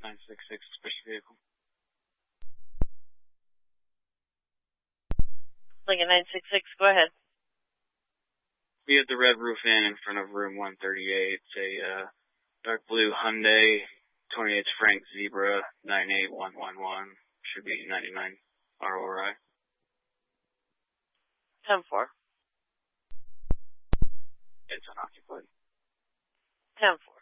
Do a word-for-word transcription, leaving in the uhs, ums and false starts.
nine six six, special vehicle. Lincoln nine six six, go ahead. We have the red roof in in front of room one thirty-eight. It's a uh, dark blue Hyundai, twenty-eight Frank Zebra, nine eight one one one. Should be ninety-nine R O R I. ten four. It's unoccupied. ten four.